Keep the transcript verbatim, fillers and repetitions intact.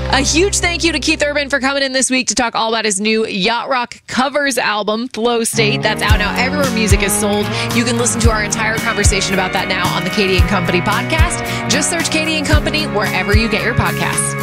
A huge thank you to Keith Urban for coming in this week to talk all about his new Yacht Rock covers album, Flow State. That's out now everywhere music is sold. You can listen to our entire conversation about that now on the Katie and Company podcast. Just search Katie and Company wherever you get your podcasts.